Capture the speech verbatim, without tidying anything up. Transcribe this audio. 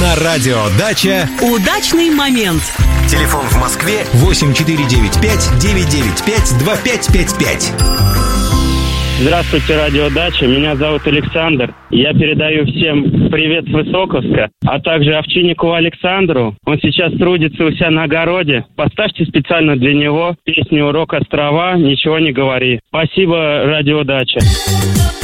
На радио «Дача» удачный момент. Телефон в Москве восемь четыре девять пять девять девять пять два пять пять пять. Здравствуйте, радио «Дача». Меня зовут Александр. Я передаю всем привет с Высоковска, а также Овчинникову Александру. Он сейчас трудится у себя на огороде. Поставьте специально для него песню «Рок-острова. Ничего не говори». Спасибо, радио «Дача».